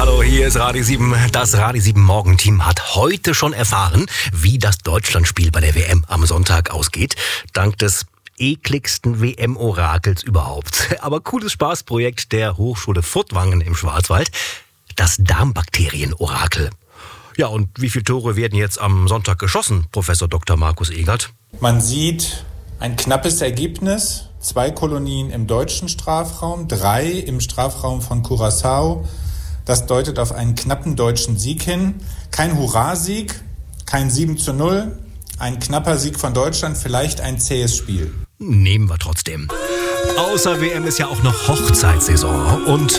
Hallo, hier ist Radio 7. Das Radio 7 Morgenteam hat heute schon erfahren, wie das Deutschlandspiel bei der WM am Sonntag ausgeht. Dank des ekligsten WM-Orakels überhaupt. Aber cooles Spaßprojekt der Hochschule Furtwangen im Schwarzwald. Das Darmbakterien-Orakel. Ja, und wie viele Tore werden jetzt am Sonntag geschossen, Professor Dr. Markus Egert? Man sieht ein knappes Ergebnis. 2 Kolonien im deutschen Strafraum, 3 im Strafraum von Curaçao. Das deutet auf einen knappen deutschen Sieg hin. Kein Hurrasieg, kein 7:0, ein knapper Sieg von Deutschland, vielleicht ein zähes Spiel. Nehmen wir trotzdem. Außer WM ist ja auch noch Hochzeitssaison. Und